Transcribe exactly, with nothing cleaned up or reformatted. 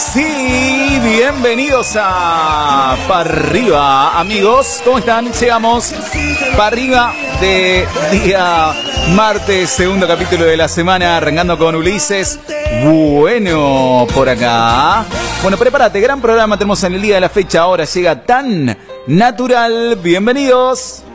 sí, bienvenidos a Pa' Arriba, amigos. ¿Cómo están? Llegamos Pa' Arriba de día martes, segundo capítulo de la semana, arrancando con Ulises. Bueno, por acá. Bueno, prepárate, gran programa tenemos en el día de la fecha. Ahora llega Tan Natural. Bienvenidos.